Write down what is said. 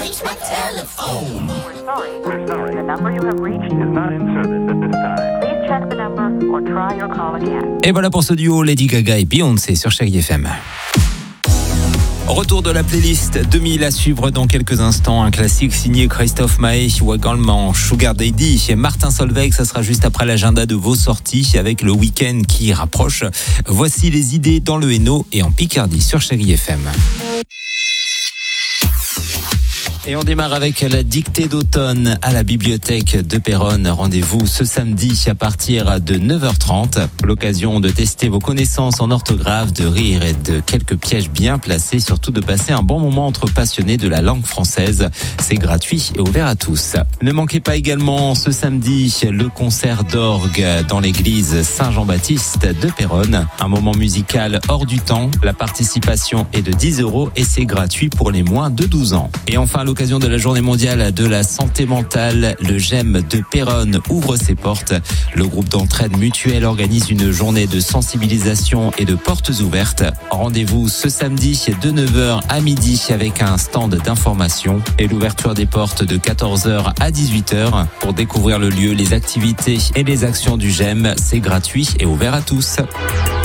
We're sorry. The number you have reached is not in service at this time. Please check the number or try your call again. Et voilà pour ce duo Lady Gaga et Beyoncé sur Chérie FM. Retour de la playlist 2000 à suivre dans quelques instants. Un classique signé Christophe Maé ou également Sugar Daddy chez Martin Solveig. Ça sera juste après l'agenda de vos sorties avec le week-end qui rapproche. Voici les idées dans le Hainaut et en Picardie sur Chérie FM. Et on démarre avec la dictée d'automne à la bibliothèque de Péronne. Rendez-vous ce samedi à partir de 9h30. L'occasion de tester vos connaissances en orthographe, de rire et de quelques pièges bien placés. Surtout de passer un bon moment entre passionnés de la langue française. C'est gratuit et ouvert à tous. Ne manquez pas également ce samedi le concert d'orgue dans l'église Saint-Jean-Baptiste de Péronne. Un moment musical hors du temps. La participation est de 10 € et c'est gratuit pour les moins de 12 ans. Et enfin, l'occasion de la journée mondiale de la santé mentale, le GEM de Péronne ouvre ses portes. Le groupe d'entraide mutuelle organise une journée de sensibilisation et de portes ouvertes. Rendez-vous ce samedi de 9h à midi avec un stand d'information et l'ouverture des portes de 14h à 18h. Pour découvrir le lieu, les activités et les actions du GEM, c'est gratuit et ouvert à tous.